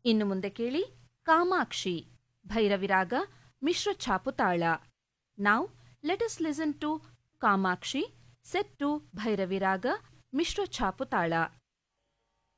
ಇನ್ನು ಮುಂದೆ ಕೇಳಿ ಕಾಮಾಕ್ಷಿ ಭೈರವಿರಾಗ ಮಿಶ್ರ ಛಾಪುತಾಳ. Now let us listen to Kamakshi set to ಭೈರವಿರಾಗ Mishra ಛಾಪುತಾಳ.